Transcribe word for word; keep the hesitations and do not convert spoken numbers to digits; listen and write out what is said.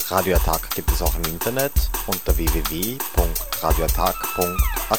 Radio Attac gibt es auch im Internet unter w w w punkt radioattac punkt a